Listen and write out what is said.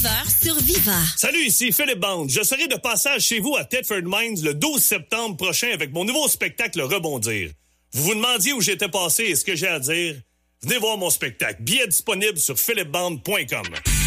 Sur Viva. Salut, ici Philippe Bande. Je serai de passage chez vous à Thetford Mines le 12 septembre prochain avec mon nouveau spectacle Rebondir. Vous vous demandiez où j'étais passé et ce que j'ai à dire? Venez voir mon spectacle. Billets disponibles sur philippebande.com.